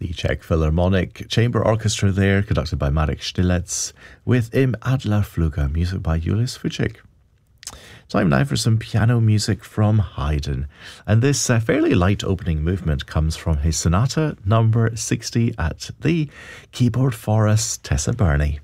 The Czech Philharmonic Chamber Orchestra there, conducted by Marek Stilec, with Im Adlerflüge, music by Julius Fučík. Time now for some piano music from Haydn, and this fairly light opening movement comes from his Sonata number 60 at the keyboard for us, Tessa Burney.